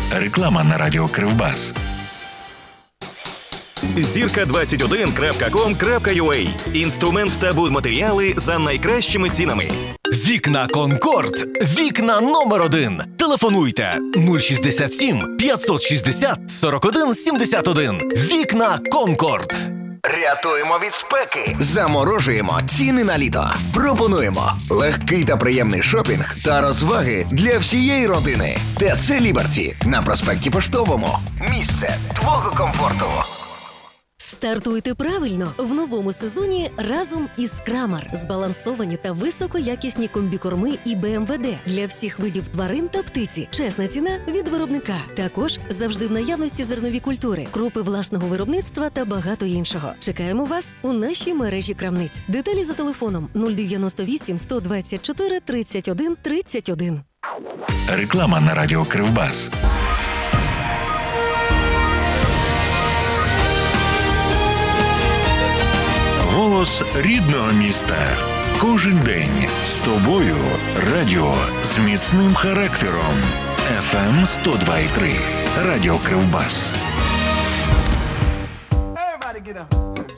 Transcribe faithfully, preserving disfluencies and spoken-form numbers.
Реклама на радіо Кривбас. зірка двадцять один крапка ком крапка ю а. Інструмент та будматеріали за найкращими цінами. Вікна Конкорд. Вікна номер один. Телефонуйте нуль шістдесят сім п'ятсот шістдесят сорок один сімдесят один. Вікна Конкорд. Рятуємо від спеки. Заморожуємо ціни на літо. Пропонуємо легкий та приємний шопінг та розваги для всієї родини. ТЦ Ліберті на проспекті Поштовому. Місце твого комфорту. Стартуйте правильно в новому сезоні разом із Крамар. Збалансовані та високоякісні комбікорми і Б М В Д для всіх видів тварин та птиці. Чесна ціна від виробника. Також завжди в наявності зернові культури, крупи власного виробництва та багато іншого. Чекаємо вас у нашій мережі крамниць. Деталі за телефоном нуль дев'яносто вісім сто двадцять чотири тридцять один тридцять один. Реклама на радіо Кривбас. Голос рідного міста. Кожен день з тобою. Радіо з міцним характером. еф ем сто два і три. Радіо Кривбас.